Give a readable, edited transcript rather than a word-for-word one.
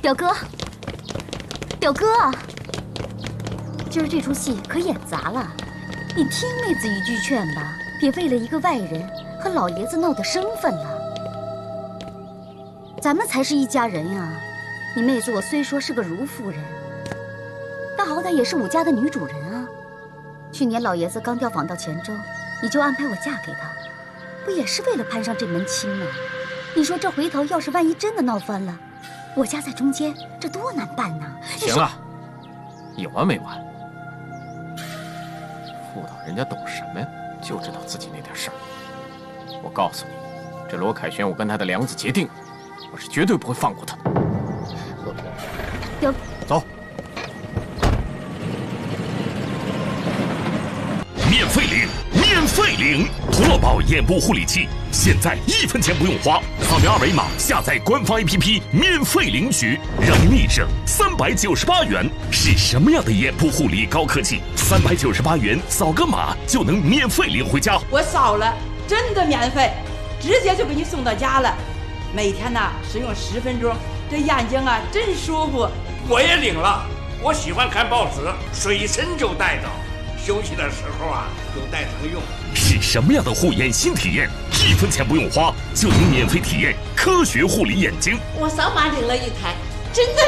表哥，表哥，今儿这出戏可演砸了，你听妹子一句劝吧，别为了一个外人和老爷子闹得生分了。咱们才是一家人呀！你妹子我虽说是个如夫人，但好歹也是武家的女主人啊。去年老爷子刚调访到泉州，你就安排我嫁给他，不也是为了攀上这门亲吗？你说这回头要是万一真的闹翻了，我家在中间，这多难办呢！ 行了，有完没完？妇道人家懂什么呀？就知道自己那点事儿。我告诉你，这罗凯旋，我跟他的梁子结定，我是绝对不会放过他的。走。 免费领，免费领！图乐宝眼部护理器，现在1分钱不用花，扫描二维码下载官方 APP， 免费领取，让你省398元。是什么样的眼部护理高科技？398元扫个码就能免费领回家。 我扫了，真的免费，直接就给你送到家了。每天呢使用10分钟，这眼睛啊真舒服。 我也领了，我喜欢看报纸，随身就带着。休息的时候啊，就带上用。 是什么样的护眼新体验？1分钱不用花，就能免费体验科学护理眼睛。 我扫码领了一台，真的